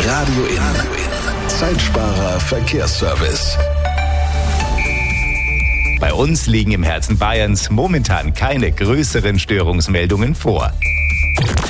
Radio In. Zeitsparer Verkehrsservice. Bei uns liegen im Herzen Bayerns momentan keine größeren Störungsmeldungen vor.